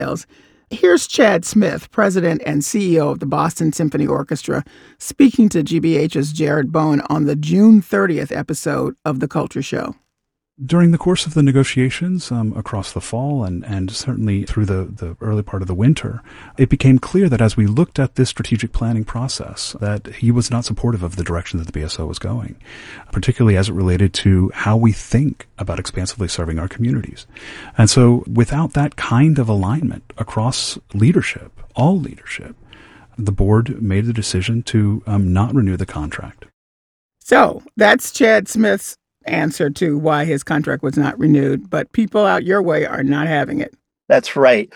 details. Here's Chad Smith, president and CEO of the Boston Symphony Orchestra, speaking to GBH's Jared Bowen on the June 30th episode of The Culture Show. During the course of the negotiations across the fall and certainly through the early part of the winter, it became clear that as we looked at this strategic planning process, that he was not supportive of the direction that the BSO was going, particularly as it related to how we think about expansively serving our communities. And so without that kind of alignment across leadership, all leadership, the board made the decision to not renew the contract. So that's Chad Smith's answer to why his contract was not renewed, but people out your way are not having it. That's right.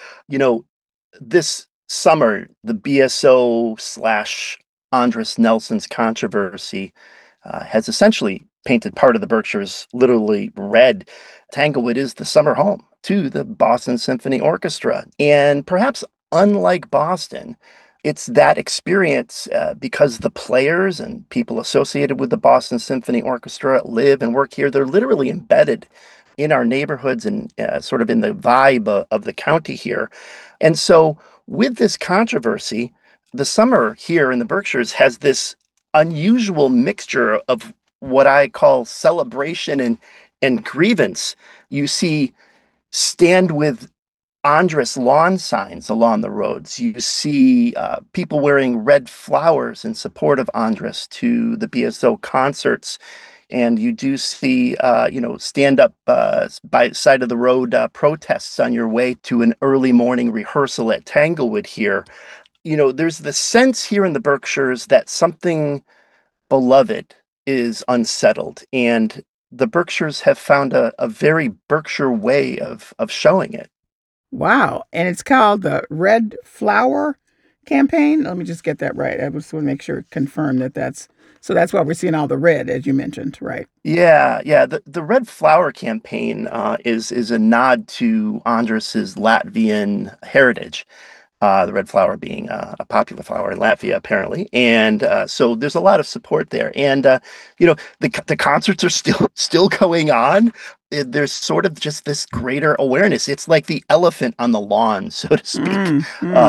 This summer, the BSO / Andris Nelson's controversy has essentially painted part of the Berkshires literally red. Tanglewood is the summer home to the Boston Symphony Orchestra. And perhaps unlike Boston, it's that experience because the players and people associated with the Boston Symphony Orchestra live and work here. They're literally embedded in our neighborhoods and sort of in the vibe of the county here. And so with this controversy, the summer here in the Berkshires has this unusual mixture of what I call celebration and grievance. You see Stand With Andris lawn signs along the roads. You see people wearing red flowers in support of Andris to the BSO concerts. And you do see, stand up by the side of the road protests on your way to an early morning rehearsal at Tanglewood here. There's the sense here in the Berkshires that something beloved is unsettled. And the Berkshires have found a very Berkshire way of showing it. Wow. And it's called the Red Flower Campaign. Let me just get that right. I just want to make sure, confirm that's why we're seeing all the red, as you mentioned, right? Yeah. The Red Flower Campaign is a nod to Andris's Latvian heritage. The red flower being a popular flower in Latvia, apparently. And so there's a lot of support there. And, the concerts are still going on. There's sort of just this greater awareness. It's like the elephant on the lawn, so to speak.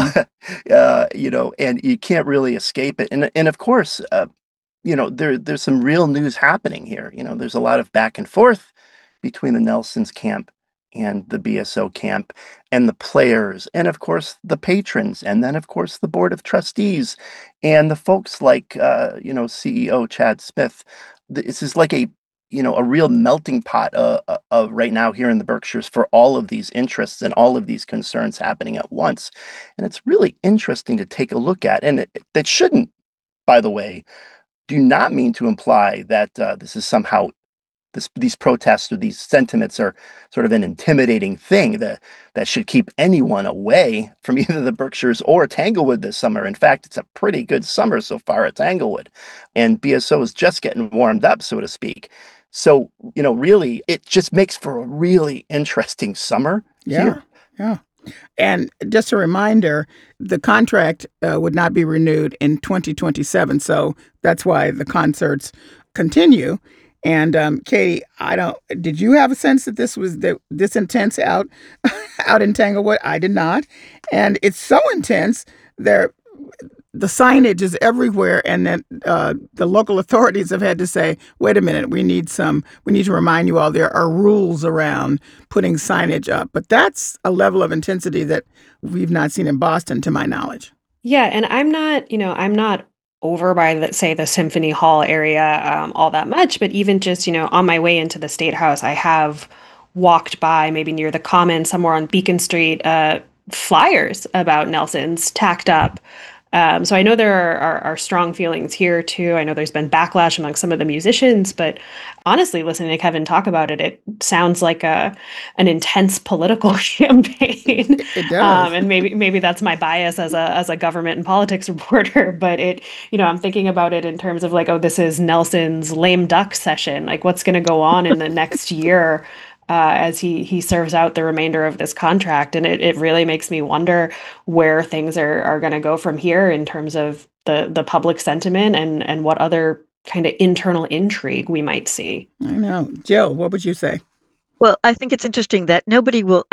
And you can't really escape it. And of course, there's some real news happening here. There's a lot of back and forth between the Nelsons camp and the BSO camp and the players and of course the patrons and then of course the board of trustees and the folks like CEO Chad Smith. This is like a real melting pot of right now here in the Berkshires for all of these interests and all of these concerns happening at once. And it's really interesting to take a look at, and that shouldn't, by the way, do not mean to imply that this is somehow these protests or these sentiments are sort of an intimidating thing that should keep anyone away from either the Berkshires or Tanglewood this summer. In fact, it's a pretty good summer so far at Tanglewood, and BSO is just getting warmed up, so to speak. So, really, it just makes for a really interesting summer here. Yeah. And just a reminder, the contract would not be renewed in 2027. So that's why the concerts continue. And Katie, did you have a sense that this was this intense out in Tanglewood? I did not. And it's so intense there. The signage is everywhere, and then the local authorities have had to say, wait a minute, we need to remind you all there are rules around putting signage up. But that's a level of intensity that we've not seen in Boston, to my knowledge. Yeah, and I'm not over by, let's say, the Symphony Hall area all that much, but even just, on my way into the State House, I have walked by maybe near the Common, somewhere on Beacon Street, flyers about Nelson's tacked up. So I know there are strong feelings here too. I know there's been backlash among some of the musicians, but honestly, listening to Kevin talk about it, it sounds like an intense political campaign. It does. And maybe that's my bias as a government and politics reporter, but I'm thinking about it in terms of like, oh, this is Nelson's lame duck session. Like, what's going to go on in the next year? As he serves out the remainder of this contract. And it really makes me wonder where things are going to go from here in terms of the public sentiment and what other kind of internal intrigue we might see. I know. Jill, what would you say? Well, I think it's interesting that nobody will,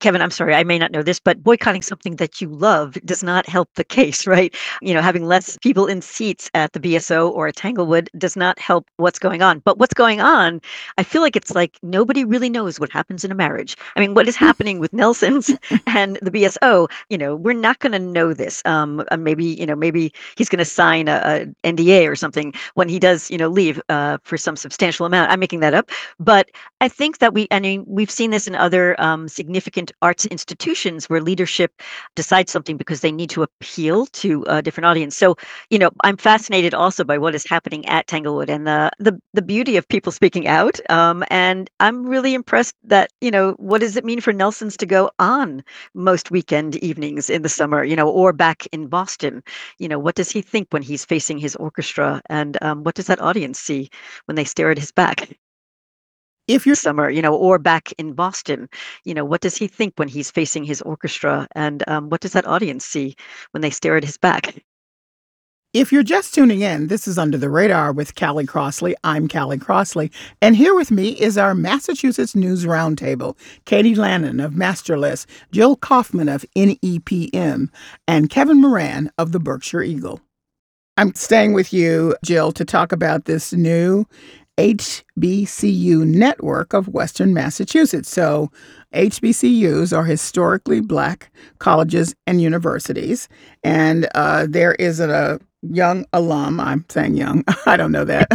Kevin, I'm sorry, I may not know this, but boycotting something that you love does not help the case, right? Having less people in seats at the BSO or at Tanglewood does not help what's going on. But what's going on, I feel like it's like nobody really knows what happens in a marriage. I mean, what is happening with Nelson's and the BSO, we're not going to know this. Maybe he's going to sign a NDA or something when he does, leave for some substantial amount. I'm making that up. But I think that we've seen this in other significant arts institutions where leadership decides something because they need to appeal to a different audience. So, I'm fascinated also by what is happening at Tanglewood and the beauty of people speaking out. And I'm really impressed that, what does it mean for Nelson's to go on most weekend evenings in the summer, or back in Boston? What does he think when he's facing his orchestra? And what does that audience see when they stare at his back? If you're Summer, or back in Boston, what does he think when he's facing his orchestra? And what does that audience see when they stare at his back? If you're just tuning in, this is Under the Radar with Callie Crossley. I'm Callie Crossley. And here with me is our Massachusetts News Roundtable, Katie Lannon of Masterless, Jill Kaufman of NEPM, and Kevin Moran of the Berkshire Eagle. I'm staying with you, Jill, to talk about this new HBCU network of Western Massachusetts. So HBCUs are historically Black colleges and universities. And there is a young alum, I'm saying young, I don't know that,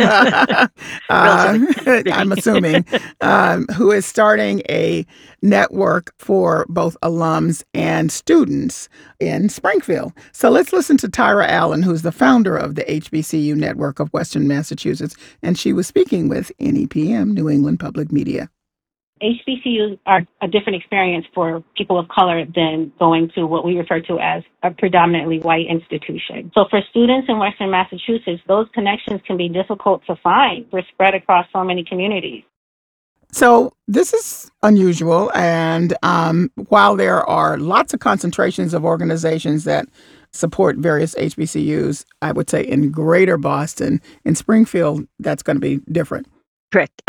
I'm assuming, who is starting a network for both alums and students in Springfield. So let's listen to Tyra Allen, who's the founder of the HBCU network of Western Massachusetts, and she was speaking with NEPM, New England Public Media. HBCUs are a different experience for people of color than going to what we refer to as a predominantly white institution. So for students in Western Massachusetts, those connections can be difficult to find. We're spread across so many communities. So this is unusual. And while there are lots of concentrations of organizations that support various HBCUs, I would say in greater Boston, in Springfield, that's going to be different. Correct.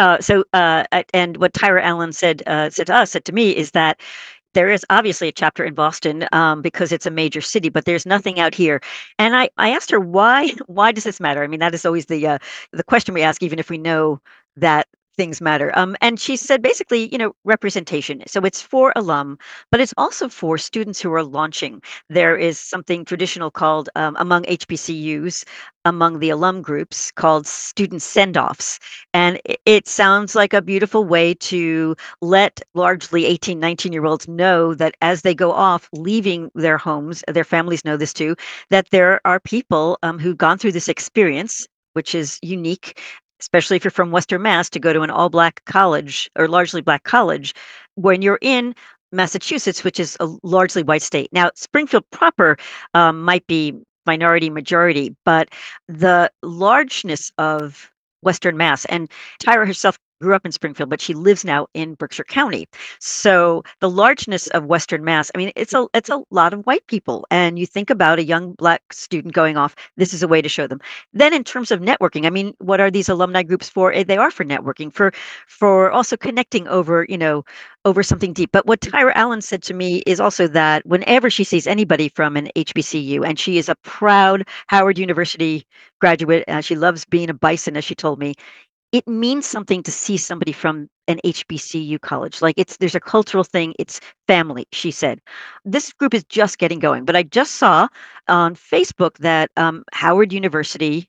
And what Tyra Allen said to me is that there is obviously a chapter in Boston because it's a major city, but there's nothing out here. And I asked her why does this matter? I mean, that is always the question we ask, even if we know that things matter. And she said basically, representation. So it's for alum, but it's also for students who are launching. There is something traditional called among HBCUs, among the alum groups, called student send-offs. And it sounds like a beautiful way to let largely 18, 19-year-olds know that as they go off, leaving their homes, their families know this too, that there are people who've gone through this experience, which is unique, especially if you're from Western Mass, to go to an all-Black college or largely Black college when you're in Massachusetts, which is a largely white state. Now, Springfield proper might be minority majority, but the largeness of Western Mass, and Tyra herself grew up in Springfield, but she lives now in Berkshire County. So the largeness of Western Mass, I mean, it's a lot of white people. And you think about a young Black student going off, this is a way to show them. Then in terms of networking, I mean, what are these alumni groups for? They are for networking, for also connecting over something deep. But what Tyra Allen said to me is also that whenever she sees anybody from an HBCU, and she is a proud Howard University graduate, she loves being a bison, as she told me, it means something to see somebody from an HBCU college. Like there's a cultural thing. It's family, she said. This group is just getting going, but I just saw on Facebook that Howard University,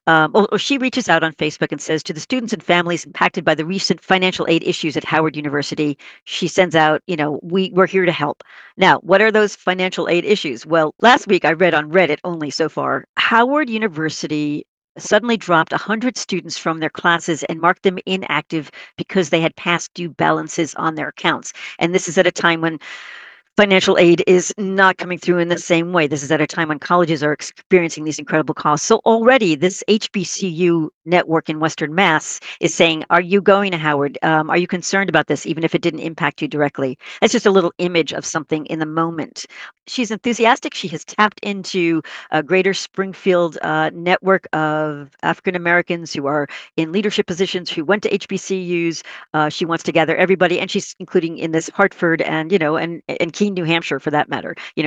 she reaches out on Facebook and says to the students and families impacted by the recent financial aid issues at Howard University, she sends out, we're here to help. Now, what are those financial aid issues? Well, last week I read on Reddit only so far, Howard University suddenly dropped 100 students from their classes and marked them inactive because they had past due balances on their accounts. And this is at a time when financial aid is not coming through in the same way. This is at a time when colleges are experiencing these incredible costs. So already this HBCU network in Western Mass is saying, are you going to Howard? Are you concerned about this, even if it didn't impact you directly? It's just a little image of something in the moment. She's enthusiastic. She has tapped into a greater Springfield network of African Americans who are in leadership positions, who went to HBCUs. She wants to gather everybody, and she's including in this Hartford and, and Keene, New Hampshire, for that matter.